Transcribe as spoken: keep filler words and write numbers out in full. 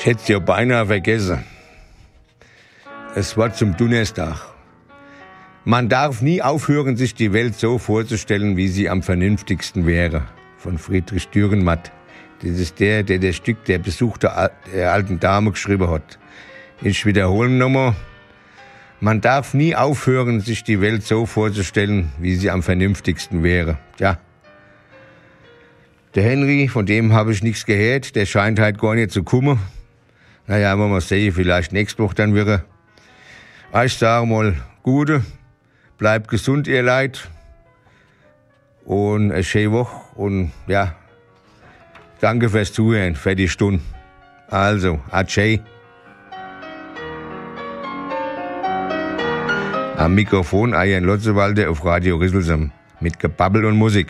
Ich hätte es ja beinahe vergessen. Es war zum Donnerstag. Man darf nie aufhören, sich die Welt so vorzustellen, wie sie am vernünftigsten wäre. Von Friedrich Dürrenmatt. Das ist der, der das Stück Der Besuch der, der alten Dame geschrieben hat. Ich wiederhole nochmal. Man darf nie aufhören, sich die Welt so vorzustellen, wie sie am vernünftigsten wäre. Tja. Der Henry, von dem habe ich nichts gehört. Der scheint halt gar nicht zu kommen. Naja, wollen wir mal sehen, vielleicht nächste Woche dann wieder. Ich sage mal, Gute, bleibt gesund, ihr Leid. Und eine schöne Woche. Und ja, danke fürs Zuhören, für die Stunde. Also, adieu. Am Mikrofon Arjen Lotzewalde auf Radio Rüsselsheim mit Gebabbel und Musik.